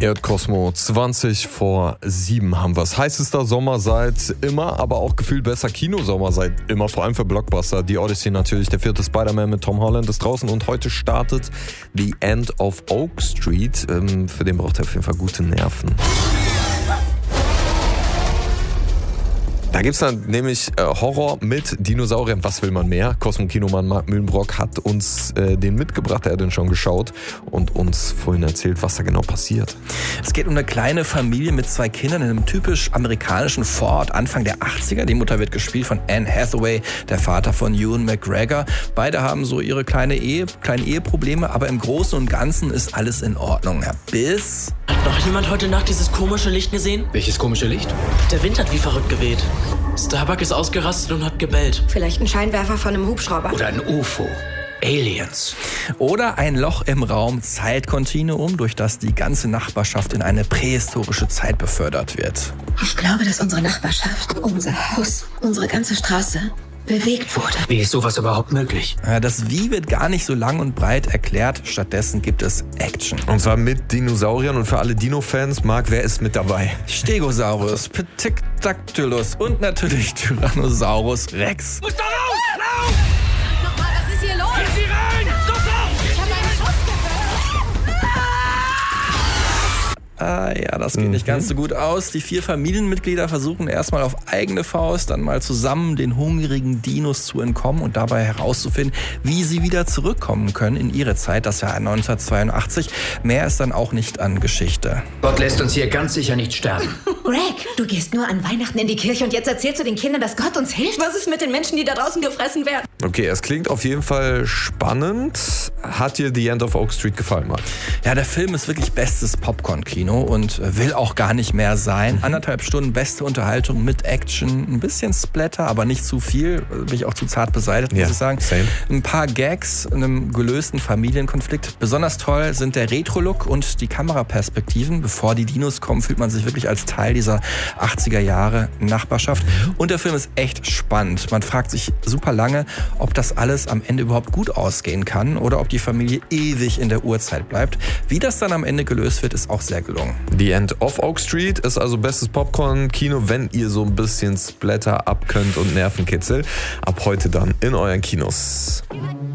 Erdkosmo, 20 vor 7 haben wir es. Heißester Sommer seit immer, aber auch gefühlt besser Kinosommer seit immer, vor allem für Blockbuster. Die Odyssey natürlich, der 4. Spider-Man mit Tom Holland ist draußen und heute startet The End of Oak Street. Für den braucht er auf jeden Fall gute Nerven. Da gibt's dann nämlich Horror mit Dinosauriern. Was will man mehr? Cosmo-Kinomann Marc Mühlenbrock hat uns den mitgebracht. Er hat den schon geschaut und uns vorhin erzählt, was da genau passiert. Es geht um eine kleine Familie mit 2 Kindern in einem typisch amerikanischen Vorort Anfang der 80er. Die Mutter wird gespielt von Anne Hathaway, der Vater von Ewan McGregor. Beide haben so ihre kleinen Eheprobleme, aber im Großen und Ganzen ist alles in Ordnung. Ja, bis... Hat noch jemand heute Nacht dieses komische Licht gesehen? Welches komische Licht? Der Wind hat wie verrückt geweht. Starbuck ist ausgerastet und hat gebellt. Vielleicht ein Scheinwerfer von einem Hubschrauber. Oder ein UFO. Aliens. Oder ein Loch im Raum, Zeitkontinuum, durch das die ganze Nachbarschaft in eine prähistorische Zeit befördert wird. Ich glaube, dass unsere Nachbarschaft, unser Haus, unsere ganze Straße bewegt wurde. Wie ist sowas überhaupt möglich? Das Wie wird gar nicht so lang und breit erklärt. Stattdessen gibt es Action. Und zwar mit Dinosauriern und für alle Dino-Fans, Marc, wer ist mit dabei? Stegosaurus, Pterodactylus und natürlich Tyrannosaurus Rex. Muss da raus! Lauf! Nochmal, was ist hier los? Gehen Sie rein! Sofort! Ich habe einen Schuss gehört. Ja, das geht nicht ganz so gut aus. Die 4 Familienmitglieder versuchen erstmal auf eigene Faust, dann mal zusammen den hungrigen Dinos zu entkommen und dabei herauszufinden, wie sie wieder zurückkommen können in ihre Zeit, das Jahr 1982. Mehr ist dann auch nicht an Geschichte. Gott lässt uns hier ganz sicher nicht sterben. Greg, du gehst nur an Weihnachten in die Kirche und jetzt erzählst du den Kindern, dass Gott uns hilft? Was ist mit den Menschen, die da draußen gefressen werden? Okay, es klingt auf jeden Fall spannend. Hat dir The End of Oak Street gefallen, Marc? Ja, der Film ist wirklich bestes Popcorn-Kino und will auch gar nicht mehr sein. 1,5 Stunden beste Unterhaltung mit Action, ein bisschen Splatter, aber nicht zu viel. Bin ich auch zu zart beseitigt, muss ich sagen. Same. Ein paar Gags in einem gelösten Familienkonflikt. Besonders toll sind der Retro-Look und die Kameraperspektiven. Bevor die Dinos kommen, fühlt man sich wirklich als Teil dieser 80er Jahre Nachbarschaft. Und der Film ist echt spannend. Man fragt sich super lange, ob das alles am Ende überhaupt gut ausgehen kann oder ob die Familie ewig in der Urzeit bleibt. Wie das dann am Ende gelöst wird, ist auch sehr gelungen. The End of Oak Street ist also bestes Popcorn-Kino, wenn ihr so ein bisschen Splatter abkönnt und Nervenkitzel. Ab heute dann in euren Kinos.